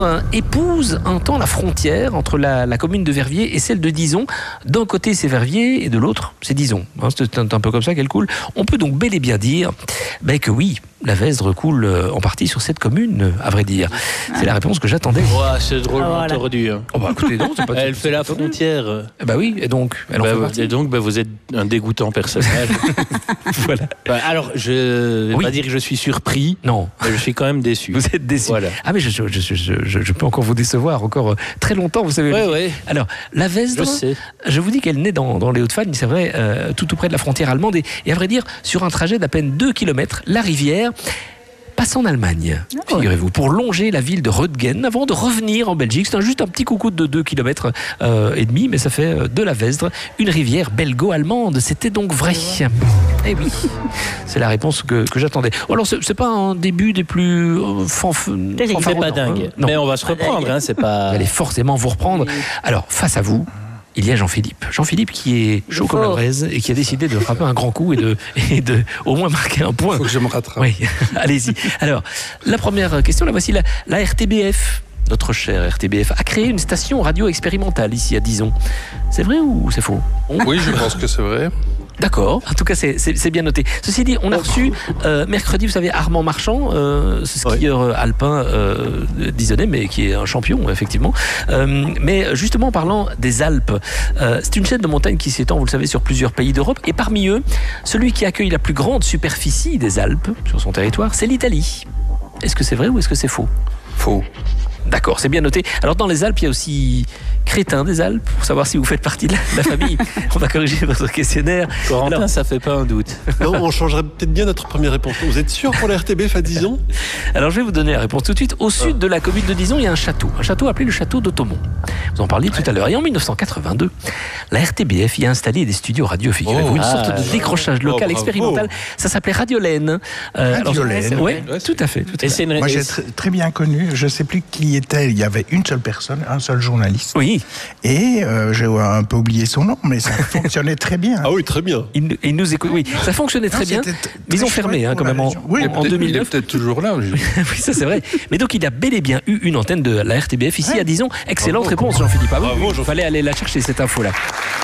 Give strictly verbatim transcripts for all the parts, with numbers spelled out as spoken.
épouse un temps la frontière entre la, la commune de Verviers et celle de Dizon. D'un côté, c'est Verviers et de l'autre, c'est Dizon. Hein, c'est un, un peu comme ça qu'elle coule. On peut donc bel et bien dire ben, que oui, la Vesdre coule en partie sur cette commune, à vrai dire. C'est la réponse que j'attendais. Ouais, c'est drôlement voilà. tordu. Hein. Oh bah, écoutez, non, c'est pas Elle fait la frontière. Eh bah oui, et donc, elle en bah, fait partie. Et donc, bah, vous êtes un dégoûtant personnage. Voilà. Bah, alors, je ne vais Oui. pas dire que je suis surpris, Non. mais je suis quand même déçu. Vous êtes déçu. Voilà. Ah mais je, je, je, je, je, je peux encore vous décevoir, encore euh, très longtemps, vous savez. Ouais, ouais. Alors, la Vesdre, Je sais. je vous dis qu'elle naît dans, dans les Hauts-de-Fagne, c'est vrai, euh, tout, tout près de la frontière allemande, et, et à vrai dire, sur un trajet d'à peine deux kilomètres, la rivière passe en Allemagne, Ah ouais. figurez-vous, pour longer la ville de Röttgen avant de revenir en Belgique. C'est un, juste un petit coucou de deux kilomètres euh, et demi, mais ça fait euh, de la Vesdre une rivière belgo-allemande. C'était donc vrai. Eh oui, c'est la réponse que, que j'attendais. Oh, alors, c'est, c'est pas un début des plus euh, fanf... Terrible. C'est pas fanfaronnants, dingue. hein. Non. Mais on va se reprendre, hein, c'est pas. Vous allez forcément vous reprendre. Alors, face à vous, il y a Jean-Philippe. Jean-Philippe qui est chaud comme la braise et qui a décidé de frapper un grand coup et de, et de au moins marquer un point. Il faut que je me rattrape. Oui, allez-y. Alors, la première question, la voici. La, la R T B F, notre cher R T B F, a créé une station radio expérimentale ici à Dizon. C'est vrai ou c'est faux? On- Oui, je pense que c'est vrai. D'accord, en tout cas c'est, c'est, c'est bien noté. Ceci dit, on a reçu euh, mercredi, vous savez, Armand Marchand, euh, ce skieur euh, alpin euh, disonnais, mais qui est un champion, effectivement. Euh, mais justement, en parlant des Alpes, euh, c'est une chaîne de montagnes qui s'étend, vous le savez, sur plusieurs pays d'Europe. Et parmi eux, celui qui accueille la plus grande superficie des Alpes sur son territoire, c'est l'Italie. Est-ce que c'est vrai ou est-ce que c'est faux? Faux. D'accord, c'est bien noté. Alors dans les Alpes, il y a aussi Crétin des Alpes, pour savoir si vous faites partie de la, de la famille. On va corriger votre questionnaire. Corentin, Alors- ça fait pas un doute. Non, on changerait peut-être bien notre première réponse. Vous êtes sûr pour la R T B F à Dizon? Alors je vais vous donner la réponse tout de suite. Au sud de la commune de Dizon, il y a un château, un château appelé le château d'Automont. Vous en parliez tout à l'heure. Et en mille neuf cent quatre-vingt-deux, la R T B F y a installé des studios radio, figurez-vous, Oh, une ah, sorte de ouais. décrochage local Oh, bravo. expérimental. Ça s'appelait Radiolène. Euh, alors, Radiolène, oui, ouais, tout à fait. Tout à Et fait. c'est une. Moi, et j'ai c'est- tr- très bien connu, je ne sais plus qui était, il y avait une seule personne, un seul journaliste. Oui, Et euh, j'ai un peu oublié son nom, mais ça fonctionnait très bien. Ah oui, très bien. il, il nous écoute. Oui, ça fonctionnait très Non, bien. c'était t- Mais ils très ont fermé chouette hein, pour quand la même en, région. Oui, en Il est peut-être- Il est deux mille neuf. peut-être toujours là. je- Oui, ça c'est vrai. Mais donc il a bel et bien eu une antenne de la R T B F ici Ouais. à Dizon. Excellente Bravo. réponse, Jean-Philippe. Ah oui, Bravo, oui, il fallait aller la chercher cette info-là.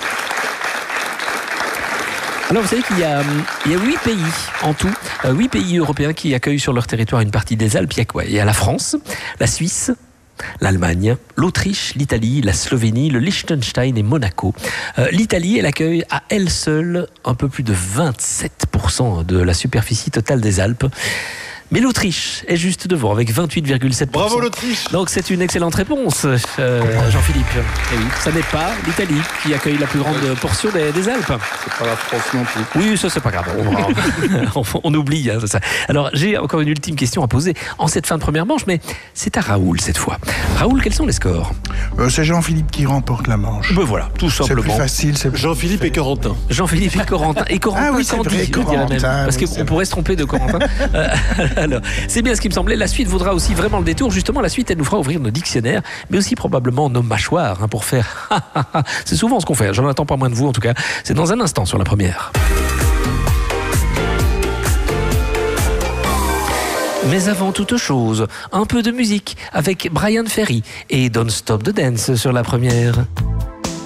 Alors vous savez qu'il y a, hum, il y a huit pays en tout, euh, huit pays européens qui accueillent sur leur territoire une partie des Alpes. Il y a quoi? Il y a la France, la Suisse, l'Allemagne, l'Autriche, l'Italie, la Slovénie, le Liechtenstein et Monaco. Euh, L'Italie, elle accueille à elle seule un peu plus de vingt-sept pour cent de la superficie totale des Alpes. Mais l'Autriche est juste devant avec vingt-huit virgule sept pour cent. Bravo l'Autriche. Donc c'est une excellente réponse, euh, Jean-Philippe. Et oui, ça n'est pas l'Italie qui accueille la plus grande portion des, des Alpes. C'est pas la France non plus. Oui, ça c'est pas grave. On, on- on oublie hein, ça. Alors j'ai encore une ultime question à poser en cette fin de première manche, mais c'est à Raoul cette fois. Raoul, quels sont les scores? Euh, c'est Jean-Philippe qui remporte la manche. Ben voilà, tout C'est plus simplement. facile. C'est plus- Jean-Philippe et Corentin. Jean-Philippe et Corentin. Et Corentin Ah oui, c'est Candy, vrai, je dirais Corentin, même. Parce oui, qu'on c'est pourrait se tromper de Corentin. Euh, alors, c'est bien ce qui me semblait. La suite vaudra aussi vraiment le détour. Justement, la suite, elle nous fera ouvrir nos dictionnaires, mais aussi probablement nos mâchoires hein, pour faire. C'est souvent ce qu'on fait. J'en attends pas moins de vous, en tout cas. C'est dans un instant sur la première. Mais avant toute chose, un peu de musique avec Brian Ferry et Don't Stop the Dance sur la première.